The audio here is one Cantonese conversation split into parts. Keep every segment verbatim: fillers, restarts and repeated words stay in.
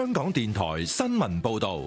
香港電台新聞報道。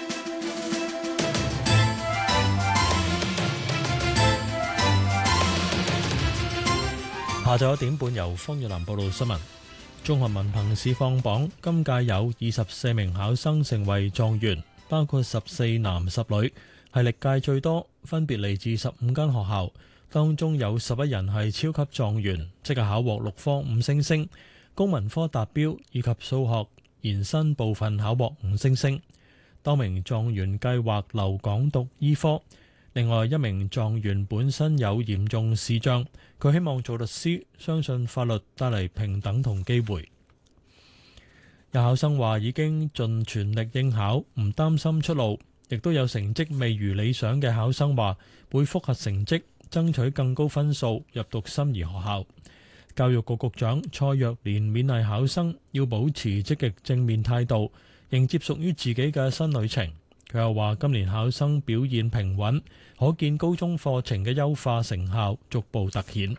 下晝一點半，由方月蘭報道新聞。中學文憑試放榜，今屆有二十四名考生成為狀元，包括十四男十女，係歷屆最多，分別嚟自十五間學校。當中有十一人係超級狀元，即係考獲六科五星星，公民科達標以及數學延伸部分考獲五星星。多名狀元計劃留港讀醫科。另外一名狀元本身有嚴重視障，佢希望做律師，相信法律帶嚟平等同機會。有考生話已經盡全力應考，唔擔心出路。亦都有成績未如理想嘅考生話會複核成績，爭取更高分數入讀心儀學校。教育局局長蔡若蓮勉勵考生要保持積極正面態度，迎接屬於自己嘅新旅程。佢又話今年考生表現平穩，可見高中課程嘅優化成效逐步凸顯。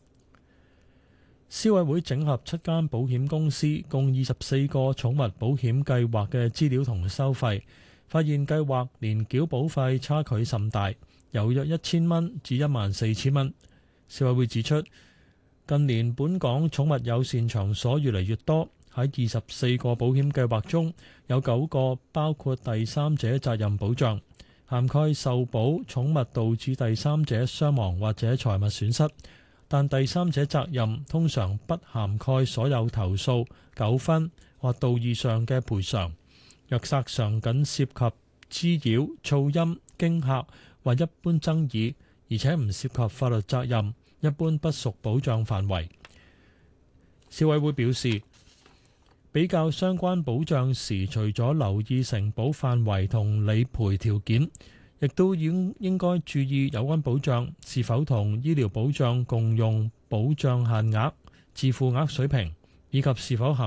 消委會整合七間保險公司共二十四個寵物保險計劃嘅資料同收費，發現計劃年繳保費差距甚大，由約一千蚊至一萬四千蚊。消委會指出，近年本港寵物友善場所越嚟越多，喺二十四個保險計劃中，有九個包括第三者責任保障，涵蓋受保寵物導致第三者傷亡或者財物損失，但第三者責任通常不涵蓋所有投訴、糾紛或道義上嘅賠償。若索償僅涉及滋擾、噪音、驚嚇或一般爭議，而且唔涉及法律責任，一般不屬保障範圍。消委會表示，比較相關保障時，除咗留意承保範圍同理賠條件，亦都應應該注意有關保障是否同醫療保障共用保障限額、自付額水平，以及是否含